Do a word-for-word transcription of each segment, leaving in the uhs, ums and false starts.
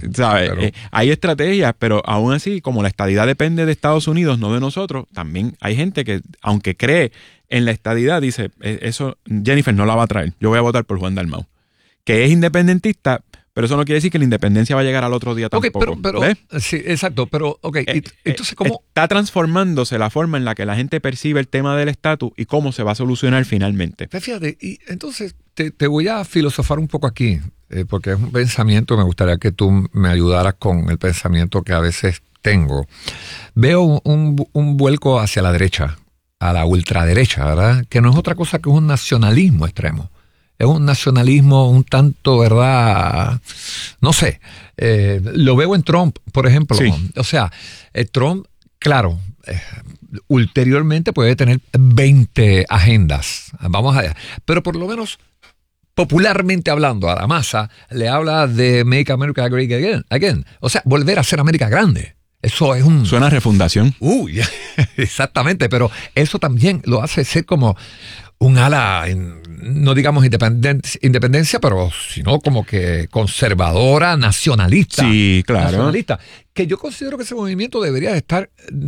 ¿sabes? Pero, eh, hay estrategias, pero aún así, como la estadidad depende de Estados Unidos, no de nosotros, también hay gente que, aunque cree en la estadidad, dice, eso Jennifer no la va a traer, yo voy a votar por Juan Dalmau. Que es independentista, pero eso no quiere decir que la independencia va a llegar al otro día tampoco. Okay, pero, pero sí, exacto, pero ok, eh, entonces ¿cómo? Está transformándose la forma en la que la gente percibe el tema del estatus y cómo se va a solucionar finalmente. Fíjate, y entonces te, te voy a filosofar un poco aquí, eh, porque es un pensamiento, me gustaría que tú me ayudaras con el pensamiento que a veces tengo. Veo un, un, un vuelco hacia la derecha, a la ultraderecha, ¿verdad? Que no es otra cosa que un nacionalismo extremo. Es un nacionalismo un tanto, ¿verdad? No sé. Eh, lo veo en Trump, por ejemplo. Sí. O sea, eh, Trump, claro, eh, ulteriormente puede tener veinte agendas. Vamos allá. Pero por lo menos, popularmente hablando, a la masa, le habla de Make America Great Again. again. O sea, volver a ser América grande. Eso es un... Suena a refundación. Uy, exactamente, pero eso también lo hace ser como un ala, no digamos independencia, independencia, pero sino como que conservadora, nacionalista. Sí, claro. Nacionalista. Que yo considero que ese movimiento debería estar...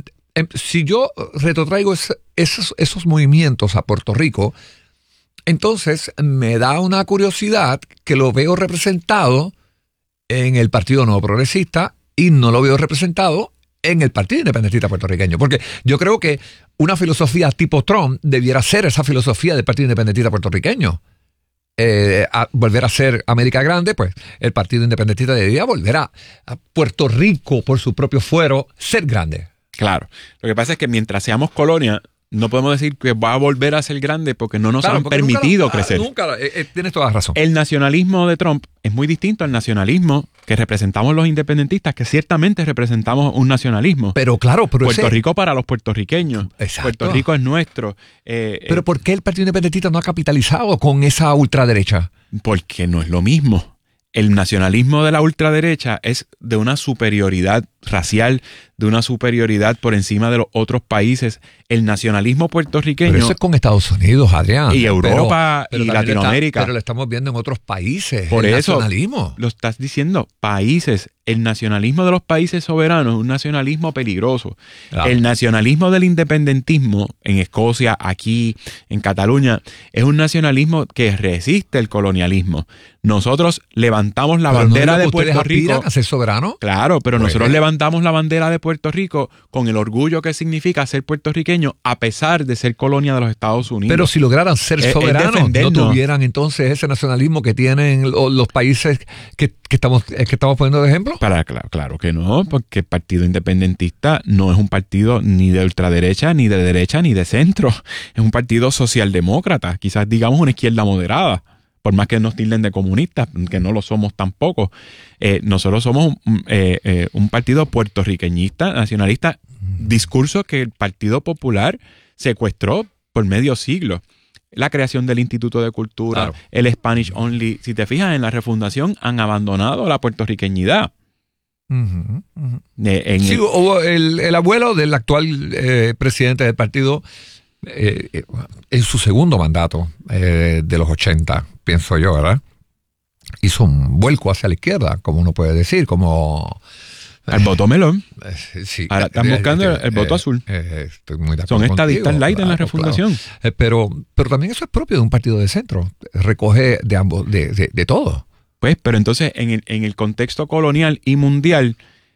Si yo retrotraigo ese, esos, esos movimientos a Puerto Rico, entonces me da una curiosidad que lo veo representado en el Partido Nuevo Progresista y no lo veo representado en el Partido Independentista Puertorriqueño. Porque yo creo que una filosofía tipo Trump debiera ser esa filosofía del Partido Independentista Puertorriqueño. Eh, a volver a ser América Grande, pues el Partido Independentista debería volver a, a Puerto Rico, por su propio fuero, ser grande. Claro. Lo que pasa es que mientras seamos colonia, no podemos decir que va a volver a ser grande porque no nos claro, han porque permitido nunca, crecer. Nunca, eh, eh, tienes toda la razón. El nacionalismo de Trump es muy distinto al nacionalismo que representamos los independentistas, que ciertamente representamos un nacionalismo. Pero claro, pero Puerto ese... Rico para los puertorriqueños. Exacto. Puerto Rico es nuestro. Eh, pero eh, ¿por qué el Partido Independentista no ha capitalizado con esa ultraderecha? Porque no es lo mismo. El nacionalismo de la ultraderecha es de una superioridad racial, de una superioridad por encima de los otros países. El nacionalismo puertorriqueño... Pero eso es con Estados Unidos, Adrián. Y Europa pero, pero y Latinoamérica. Está, pero lo estamos viendo en otros países. Por el eso nacionalismo. Lo estás diciendo, países. El nacionalismo de los países soberanos es un nacionalismo peligroso. Claro. El nacionalismo del independentismo en Escocia, aquí, en Cataluña, es un nacionalismo que resiste el colonialismo. Nosotros levantamos la pero bandera no de Puerto Puerto Rico. ¿A ser soberano? Claro, pero pues nosotros bien. levantamos la bandera de Puerto Rico con el orgullo que significa ser puertorriqueño a pesar de ser colonia de los Estados Unidos. Pero si lograran ser es, soberanos, es no tuvieran entonces ese nacionalismo que tienen los países que, que, estamos, que estamos poniendo de ejemplo. Para, claro, claro que no, porque el Partido Independentista no es un partido ni de ultraderecha, ni de derecha, ni de centro. Es un partido socialdemócrata, quizás digamos una izquierda moderada. Por más que nos tilden de comunistas, que no lo somos tampoco. Eh, nosotros somos un, eh, eh, un partido puertorriqueñista, nacionalista, discurso que el Partido Popular secuestró por medio siglo. La creación del Instituto de Cultura, claro. El Spanish Only. Si te fijas, en la refundación han abandonado la puertorriqueñidad. Uh-huh, uh-huh. Eh, en sí, el, o el, el abuelo del actual eh, presidente del partido, eh, eh, en su segundo mandato eh, de los ochenta, pienso yo, ¿verdad? Hizo un vuelco hacia la izquierda, como uno puede decir, como... Al voto melón. Eh, sí, Ahora están buscando eh, el, el voto eh, azul. Eh, estoy muy de acuerdo Son estadistas contigo, light claro, en la refundación. Claro. Eh, pero, pero también eso es propio de un partido de centro. Recoge de ambos, de, de, de todo. Pues, pero entonces en el, en el contexto colonial y mundial,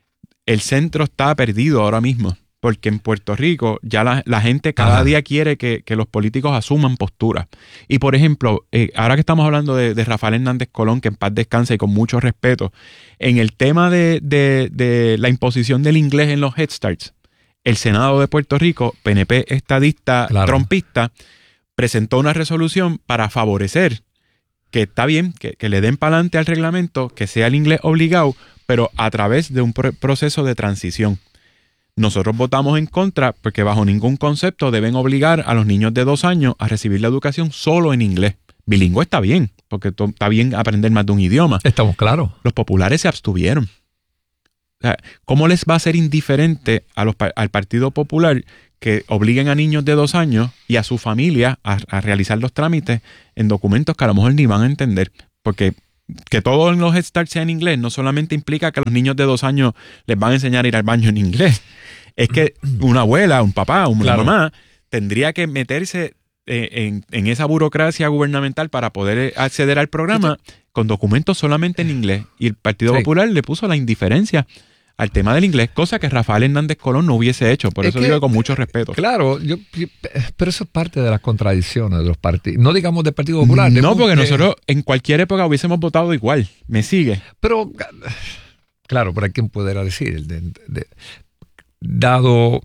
el centro está perdido ahora mismo. Porque en Puerto Rico ya la, la gente cada Ajá. día quiere que, que los políticos asuman postura. Y por ejemplo, eh, ahora que estamos hablando de, de Rafael Hernández Colón, que en paz descansa y con mucho respeto, en el tema de, de, de la imposición del inglés en los Head Starts, el Senado de Puerto Rico, P N P estadista, claro. trumpista, presentó una resolución para favorecer que está bien, que, que le den para adelante al reglamento, que sea el inglés obligado, pero a través de un pro- proceso de transición. Nosotros votamos en contra porque bajo ningún concepto deben obligar a los niños de dos años a recibir la educación solo en inglés. Bilingüe está bien, porque to- está bien aprender más de un idioma. Estamos claros. Los populares se abstuvieron. O sea, ¿cómo les va a ser indiferente a los, al Partido Popular que obliguen a niños de dos años y a su familia a, a realizar los trámites en documentos que a lo mejor ni van a entender? Porque que todos los Head Start sean en inglés no solamente implica que a los niños de dos años les van a enseñar a ir al baño en inglés. Es que una abuela, un papá, una claro. mamá tendría que meterse en, en esa burocracia gubernamental para poder acceder al programa con documentos solamente en inglés. Y el Partido sí. Popular le puso la indiferencia al tema del inglés, cosa que Rafael Hernández Colón no hubiese hecho. Por es eso que, digo con mucho respeto. Claro, yo, pero eso es parte de las contradicciones de los partidos. No digamos del Partido Popular. No, porque que, nosotros en cualquier época hubiésemos votado igual. ¿Me sigue? Pero, claro, pero hay quien pudiera decir, de, de, de, dado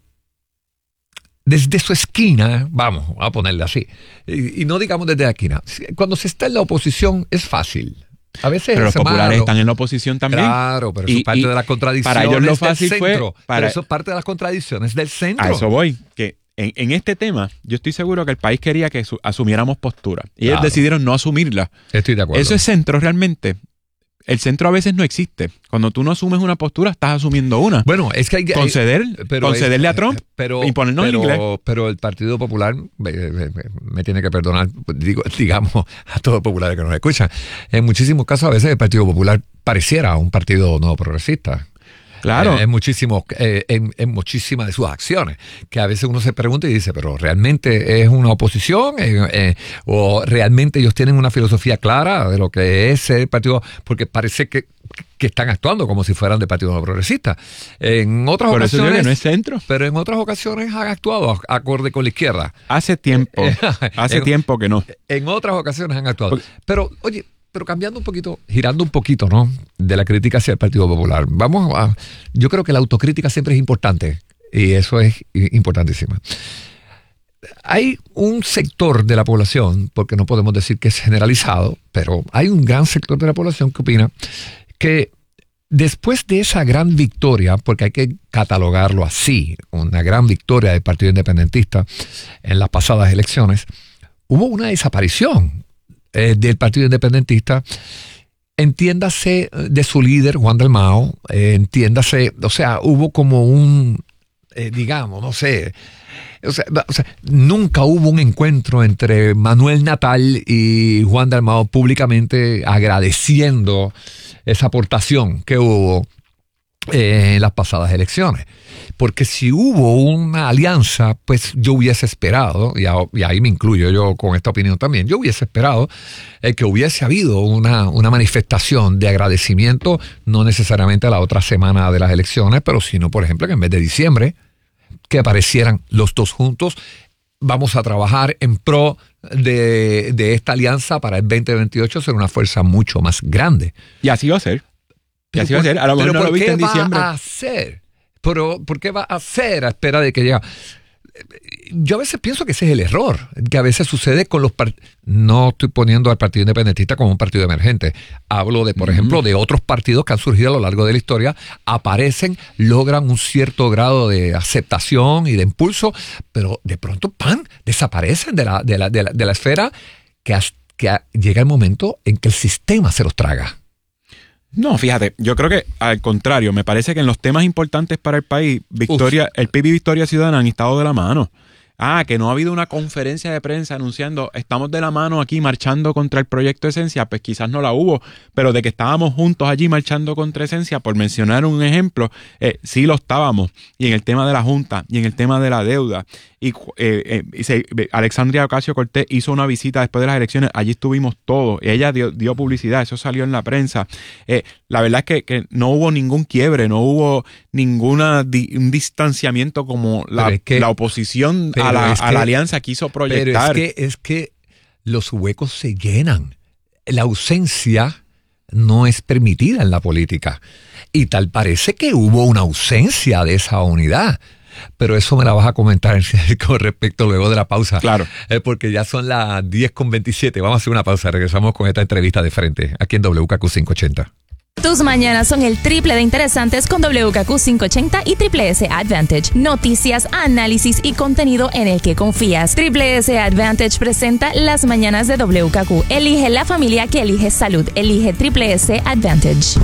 desde su esquina, vamos a ponerle así, y, y no digamos desde la esquina. Cuando se está en la oposición es fácil. A veces pero los populares malo. Están en la oposición también. Claro, pero eso y, es parte de las contradicciones para ellos lo fácil del fue, centro. Para, pero eso es parte de las contradicciones del centro. A eso voy. Que en, en este tema, yo estoy seguro que el país quería que su, asumiéramos postura. Y claro. ellos decidieron no asumirla. Estoy de acuerdo. Eso es centro realmente. El centro a veces no existe. Cuando tú no asumes una postura, estás asumiendo una. Bueno, es que hay que conceder, pero concederle es, a Trump pero, y ponernos pero, en inglés. Pero el Partido Popular, me, me, me tiene que perdonar, digo, digamos, a todos los populares que nos escuchan. En muchísimos casos, a veces el Partido Popular pareciera un partido no progresista. Claro. En, en, muchísimos, eh, en, en muchísimas de sus acciones, que a veces uno se pregunta y dice, pero ¿realmente es una oposición? Eh, eh, ¿O realmente ellos tienen una filosofía clara de lo que es el partido? Porque parece que, que están actuando como si fueran de partido no progresista. En otras Por ocasiones... eso digo que no es centro. Pero en otras ocasiones han actuado acorde con la izquierda. Hace tiempo. hace en, tiempo que no. En otras ocasiones han actuado. Pero, oye... Pero cambiando un poquito, girando un poquito, ¿no? De la crítica hacia el Partido Popular. Vamos a... Yo creo que la autocrítica siempre es importante. Y eso es importantísimo. Hay un sector de la población, porque no podemos decir que es generalizado, pero hay un gran sector de la población que opina que después de esa gran victoria, porque hay que catalogarlo así, una gran victoria del Partido Independentista en las pasadas elecciones, hubo una desaparición del Partido Independentista, entiéndase de su líder, Juan Dalmau, eh, entiéndase, o sea, hubo como un, eh, digamos, no sé, o sea, o sea, nunca hubo un encuentro entre Manuel Natal y Juan Dalmau públicamente agradeciendo esa aportación que hubo eh, en las pasadas elecciones. Porque si hubo una alianza, pues yo hubiese esperado, y, a, y ahí me incluyo yo con esta opinión también, yo hubiese esperado eh, que hubiese habido una, una manifestación de agradecimiento, no necesariamente a la otra semana de las elecciones, pero sino, por ejemplo, que en vez de diciembre, que aparecieran los dos juntos. Vamos a trabajar en pro de, de esta alianza para el veinte veintiocho ser una fuerza mucho más grande. Y así va a ser. Y así va a ser. A lo mejor no lo viste en diciembre. ¿Qué va a hacer? Pero, ¿por qué va a hacer a espera de que llegue? Yo a veces pienso que ese es el error, que a veces sucede con los partidos. No estoy poniendo al Partido Independentista como un partido emergente. Hablo de, por mm. ejemplo, de otros partidos que han surgido a lo largo de la historia, aparecen, logran un cierto grado de aceptación y de impulso, pero de pronto, ¡pam!, desaparecen de la, de la, de la, de la esfera que, has, que llega el momento en que el sistema se los traga. No, fíjate, yo creo que al contrario, me parece que en los temas importantes para el país, Victoria, Uf. el P I B y Victoria Ciudadana han estado de la mano. Ah, que no ha habido una conferencia de prensa anunciando estamos de la mano aquí marchando contra el proyecto Esencia, pues quizás no la hubo, pero de que estábamos juntos allí marchando contra Esencia, por mencionar un ejemplo, eh, sí lo estábamos. Y en el tema de la Junta, y en el tema de la deuda, y eh, eh, se, Alexandria Ocasio-Cortez hizo una visita después de las elecciones, allí estuvimos todos, y ella dio, dio publicidad, eso salió en la prensa. Eh, la verdad es que, que no hubo ningún quiebre, no hubo ninguna di, un distanciamiento como la, es que, la oposición a la, es que, a la alianza quiso proyectar. Pero es que, es que los huecos se llenan. La ausencia no es permitida en la política. Y tal parece que hubo una ausencia de esa unidad. Pero eso me la vas a comentar con respecto luego de la pausa. Claro. Eh, porque ya son las diez con veintisiete. Vamos a hacer una pausa. Regresamos con esta entrevista de frente aquí en W K Q quinientos ochenta. Tus mañanas son el triple de interesantes con W K Q quinientos ochenta y Triple S Advantage. Noticias, análisis y contenido en el que confías. Triple S Advantage presenta las mañanas de W K Q. Elige la familia que elige salud. Elige Triple S Advantage.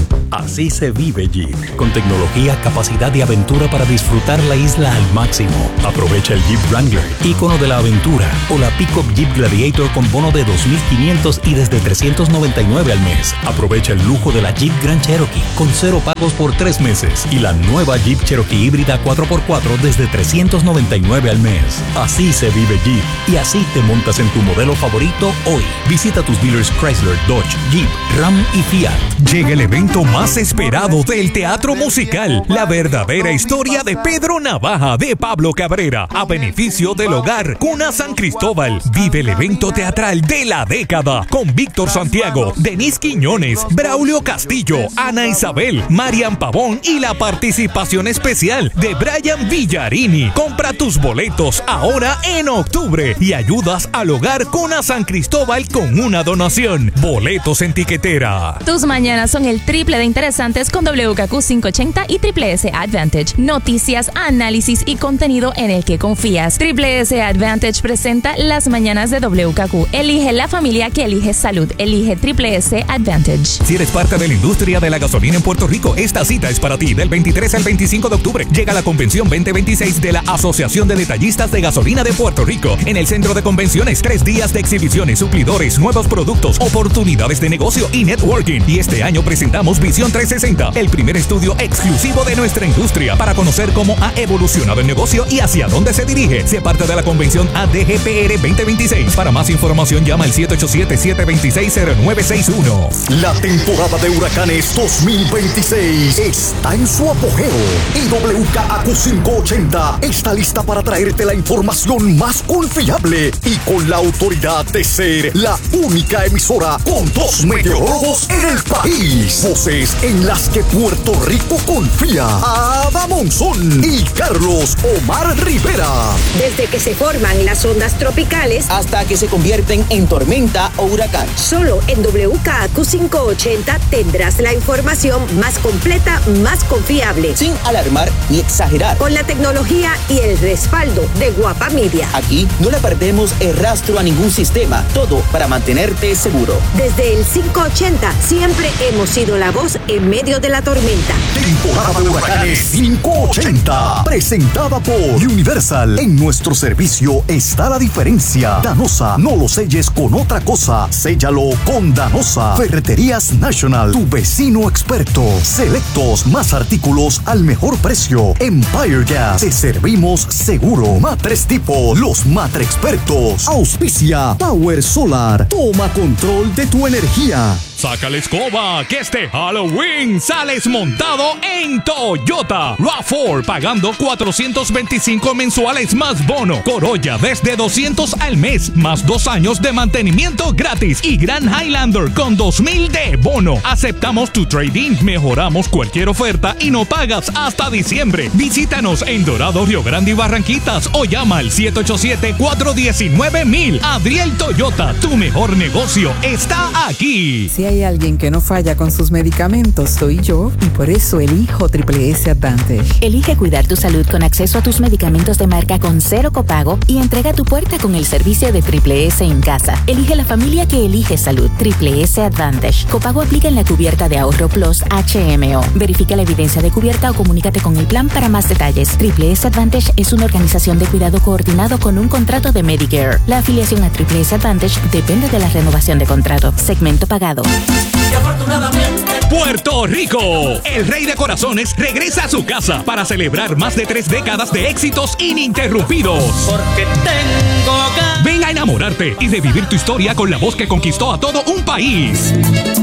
Así se vive Jeep, con tecnología, capacidad y aventura para disfrutar la isla al máximo. Aprovecha el Jeep Wrangler, ícono de la aventura, o la Pickup Jeep Gladiator con bono de dos mil quinientos y desde trescientos noventa y nueve al mes. Aprovecha el lujo de la Jeep Grand Cherokee con cero pagos por tres meses y la nueva Jeep Cherokee híbrida cuatro por cuatro desde trescientos noventa y nueve al mes. Así se vive Jeep y así te montas en tu modelo favorito hoy. Visita tus dealers Chrysler, Dodge, Jeep, Ram y Fiat. Llega el evento más esperado del teatro musical, la verdadera historia de Pedro Navaja de Pablo Cabrera, a beneficio del hogar Cuna San Cristóbal. Vive el evento teatral de la década con Víctor Santiago, Denise Quiñones, Braulio Castillo, Ana Isabel, Marian Pavón y la participación especial de Brian Villarini. Compra tus boletos ahora en octubre y ayudas al hogar Cuna San Cristóbal con una donación. Boletos en tiquetera. Tus mañanas son el triple de interesantes con W K Q quinientos ochenta y Triple S Advantage. Noticias, análisis y contenido en el que confías. Triple S Advantage presenta las mañanas de W K Q. Elige la familia que elige salud. Elige Triple S Advantage. Si eres parte de la industria de la gasolina en Puerto Rico, esta cita es para ti. Del veintitrés al veinticinco de octubre llega la convención veinte veintiséis de la Asociación de Detallistas de Gasolina de Puerto Rico. En el centro de convenciones, tres días de exhibiciones, suplidores, nuevos productos, oportunidades de negocio y networking. Y este año presentamos Visión trescientos sesenta, el primer estudio exclusivo de nuestra industria para conocer cómo ha evolucionado el negocio y hacia dónde se dirige. Sé parte de la convención A D G P R veinte veintiséis. Para más información llama al siete ocho siete, siete dos seis, cero nueve seis uno. La temporada de huracanes dos mil veintiséis está en su apogeo y W K A Q quinientos ochenta está lista para traerte la información más confiable y con la autoridad de ser la única emisora con dos meteorólogos en el país. Voces en las que Puerto Rico confía. Ada Monzón y Carlos Omar Rivera. Desde que se forman las ondas tropicales hasta que se convierten en tormenta o huracán. Solo en W K A Q quinientos ochenta tendrás la información más completa, más confiable. Sin alarmar ni exagerar. Con la tecnología y el respaldo de Guapa Media. Aquí no le perdemos el rastro a ningún sistema. Todo para mantenerte seguro. Desde el quinientos ochenta siempre hemos sido la voz en medio de la tormenta. Temporada de huracanes quinientos ochenta. Presentada por Universal. En nuestro servicio está la diferencia. Danosa, no lo selles con otra cosa. Séllalo con Danosa. Ferreterías National, tu vecino experto. Selectos, más artículos al mejor precio. Empire Gas, te servimos seguro. Matres Tipo, los matre expertos. Auspicia Power Solar. Toma control de tu energía. Saca la escoba, que este Halloween sales montado en Toyota. RAV cuatro pagando cuatrocientos veinticinco mensuales más bono. Corolla desde doscientos al mes, más dos años de mantenimiento gratis. Y Grand Highlander con dos mil de bono. Aceptamos tu trading, mejoramos cualquier oferta y no pagas hasta diciembre. Visítanos en Dorado, Río Grande y Barranquitas o llama al siete ocho siete, cuatro uno nueve, mil. Adriel Toyota, tu mejor negocio está aquí. Si hay alguien que no falla con sus medicamentos, soy yo, y por eso elijo Triple S Advantage. Elige cuidar tu salud con acceso a tus medicamentos de marca con cero copago y entrega a tu puerta con el servicio de Triple S en casa. Elige la familia que elige salud. Triple S Advantage. Copago aplica en la cubierta de Ahorro Plus H M O. Verifica la evidencia de cubierta o comunícate con el plan para más detalles. Triple S Advantage es una organización de cuidado coordinado con un contrato de Medicare. La afiliación a Triple S Advantage depende de la renovación de contrato. Segmento pagado. Y afortunadamente, Puerto Rico, el rey de corazones regresa a su casa para celebrar más de tres décadas de éxitos ininterrumpidos. Porque tengo ganas. Ven a enamorarte y revivir tu historia con la voz que conquistó a todo un país.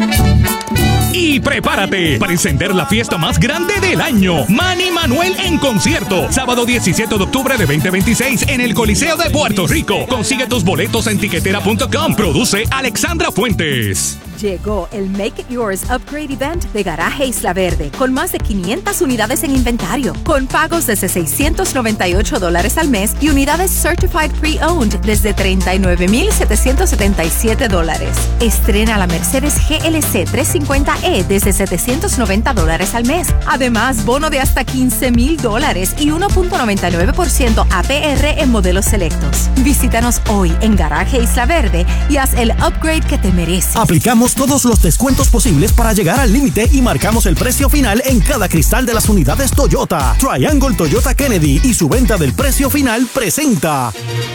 Y prepárate para encender la fiesta más grande del año. Manny Manuel en concierto. Sábado diecisiete de octubre de veinte veintiséis en el Coliseo de Puerto Rico. Consigue tus boletos en tiquetera punto com. Produce Alexandra Fuentes. Llegó el Make It Yours Upgrade Event de Garaje Isla Verde, con más de quinientas unidades en inventario, con pagos desde seiscientos noventa y ocho dólares al mes y unidades Certified Pre-Owned desde treinta y nueve mil setecientos setenta y siete dólares. Estrena la Mercedes G L C trescientos cincuenta E desde setecientos noventa dólares al mes. Además, bono de hasta quince mil dólares y uno punto noventa y nueve por ciento A P R en modelos selectos. Visítanos hoy en Garaje Isla Verde y haz el upgrade que te mereces. Aplicamos todos los descuentos posibles para llegar al límite y marcamos el precio final en cada cristal de las unidades Toyota. Triangle Toyota Kennedy y su venta del precio final presenta.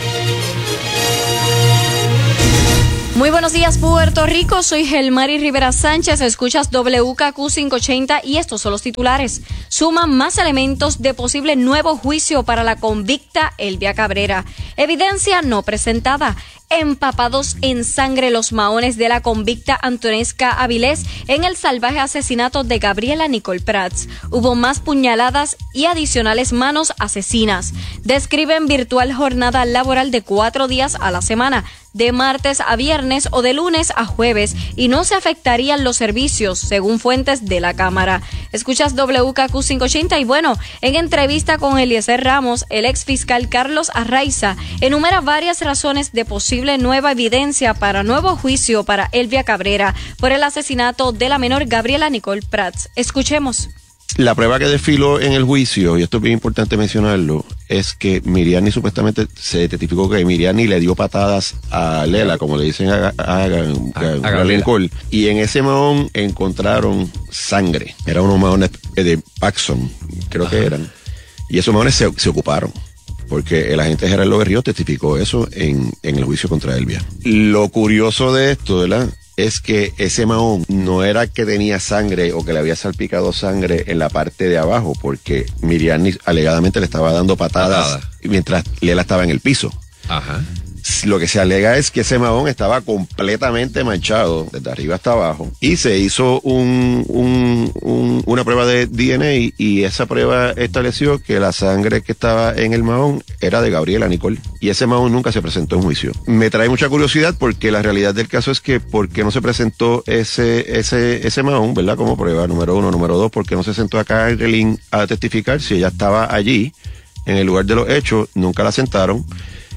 Muy buenos días, Puerto Rico. Soy Gelmari Rivera Sánchez. Escuchas W K Q quinientos ochenta y estos son los titulares. Suman más elementos de posible nuevo juicio para la convicta Elvia Cabrera. Evidencia no presentada. Empapados en sangre los maones de la convicta Antonesca Avilés en el salvaje asesinato de Gabriela Nicole Prats. Hubo más puñaladas y adicionales manos asesinas. Describen virtual jornada laboral de cuatro días a la semana, de martes a viernes o de lunes a jueves, y no se afectarían los servicios, según fuentes de la Cámara. Escuchas W K Q quinientos ochenta y bueno, en entrevista con Eliezer Ramos, el ex fiscal Carlos Arraiza enumera varias razones de posible nueva evidencia para nuevo juicio para Elvia Cabrera por el asesinato de la menor Gabriela Nicole Prats. Escuchemos. La prueba que desfiló en el juicio, y esto es bien importante mencionarlo, es que Miriani supuestamente se testificó que Miriani le dio patadas a Lela, como le dicen a, a, a, a, a Nicole, y en ese mahón encontraron sangre. Eran unos mahones de Paxson, creo Ajá. que eran, y esos mahones se, se ocuparon. Porque el agente Gerardo Berrío testificó eso en, en el juicio contra Elvia. Lo curioso de esto, ¿verdad?, es que ese mahón no era que tenía sangre o que le había salpicado sangre en la parte de abajo, porque Miriam alegadamente le estaba dando patadas Patada. mientras Lela estaba en el piso. Ajá. Lo que se alega es que ese mahón estaba completamente manchado desde arriba hasta abajo y se hizo un, un, un, una prueba de D N A y esa prueba estableció que la sangre que estaba en el mahón era de Gabriela Nicole y ese mahón nunca se presentó en juicio. Me trae mucha curiosidad porque la realidad del caso es que ¿por qué no se presentó ese, ese, ese mahón, ¿verdad?, como prueba? Número uno. Número dos, ¿por qué no se sentó acá en Relín a testificar si ella estaba allí en el lugar de los hechos? Nunca la sentaron.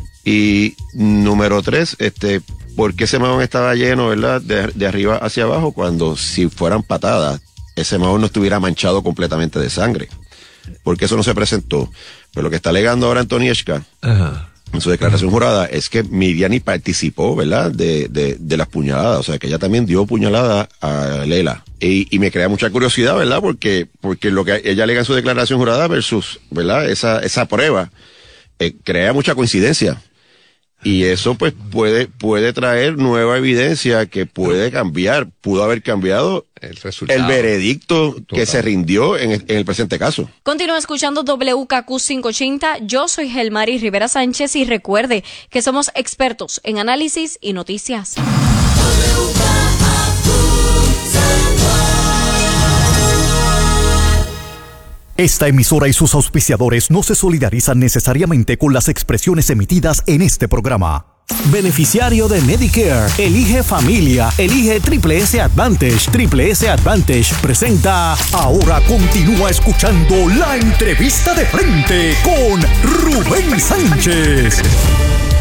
Y número tres, este, ¿por qué ese mahón estaba lleno, verdad, de, de arriba hacia abajo, cuando si fueran patadas, ese mahón no estuviera manchado completamente de sangre? ¿Por qué eso no se presentó? Pues lo que está alegando ahora Antonieshka, Ajá. en su declaración Ajá. jurada, es que Miriani participó, ¿verdad?, de, de, de las puñaladas, o sea, que ella también dio puñalada a Lela. Y, y me crea mucha curiosidad, ¿verdad?, porque, porque lo que ella alega en su declaración jurada versus, ¿verdad?, esa, esa prueba, eh, crea mucha coincidencia. Y eso pues puede, puede traer nueva evidencia que puede cambiar, pudo haber cambiado el resultado, el veredicto total. que se rindió en el, en el presente caso. Continúa escuchando W K Q quinientos ochenta. Yo soy Gelmari Rivera Sánchez y recuerde que somos expertos en análisis y noticias. Esta emisora y sus auspiciadores no se solidarizan necesariamente con las expresiones emitidas en este programa. Beneficiario de Medicare, elige familia, elige Triple S Advantage. Triple S Advantage presenta. Ahora continúa escuchando la entrevista de frente con Rubén Sánchez.